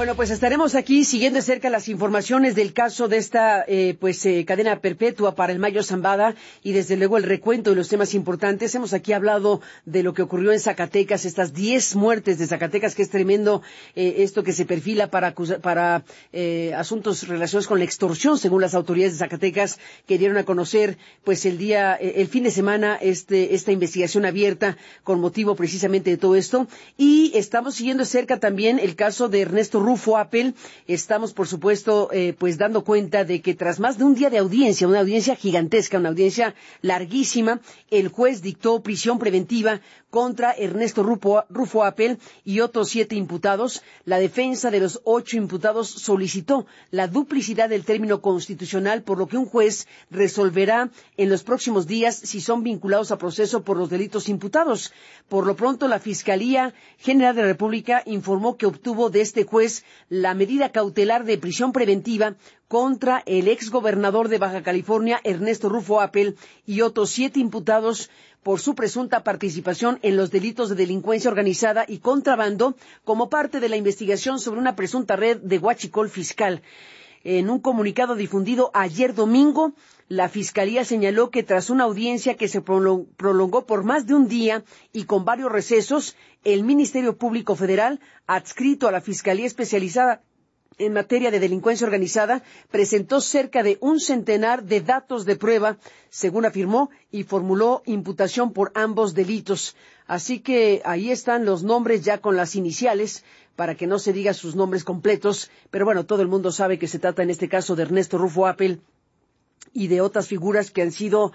Bueno, pues estaremos aquí siguiendo de cerca las informaciones del caso de esta cadena perpetua para el Mayo Zambada y desde luego el recuento de los temas importantes. Hemos aquí hablado de lo que ocurrió en Zacatecas, estas 10 muertes de Zacatecas, que es tremendo esto que se perfila para asuntos relacionados con la extorsión, según las autoridades de Zacatecas, que dieron a conocer pues el fin de semana esta investigación abierta con motivo precisamente de todo esto. Y estamos siguiendo de cerca también el caso de Ernesto Rufo Appel. Estamos, por supuesto, dando cuenta de que tras más de un día de audiencia, una audiencia gigantesca, una audiencia larguísima, el juez dictó prisión preventiva contra Ernesto Rufo Appel y otros 7 imputados. La defensa de los 8 imputados solicitó la duplicidad del término constitucional, por lo que un juez resolverá en los próximos días si son vinculados a proceso por los delitos imputados. Por lo pronto, la Fiscalía General de la República informó que obtuvo de este juez la medida cautelar de prisión preventiva contra el exgobernador de Baja California, Ernesto Rufo Appel, y otros 7 imputados por su presunta participación en los delitos de delincuencia organizada y contrabando como parte de la investigación sobre una presunta red de huachicol fiscal. En un comunicado difundido ayer domingo, la Fiscalía señaló que tras una audiencia que se prolongó por más de un día y con varios recesos, el Ministerio Público Federal, adscrito a la Fiscalía Especializada en materia de delincuencia organizada, presentó cerca de un centenar de datos de prueba, según afirmó, y formuló imputación por ambos delitos. Así que ahí están los nombres ya con las iniciales, para que no se diga sus nombres completos, pero bueno, todo el mundo sabe que se trata en este caso de Ernesto Rufo Appel y de otras figuras que han sido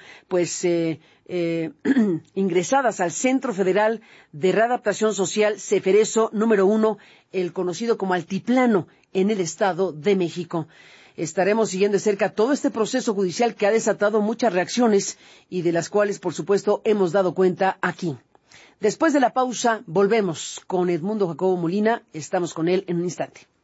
ingresadas al Centro Federal de Readaptación Social Ceferezo número 1, el conocido como Altiplano, en el Estado de México. Estaremos siguiendo de cerca todo este proceso judicial que ha desatado muchas reacciones y de las cuales, por supuesto, hemos dado cuenta aquí. Después de la pausa, volvemos con Edmundo Jacobo Molina. Estamos con él en un instante.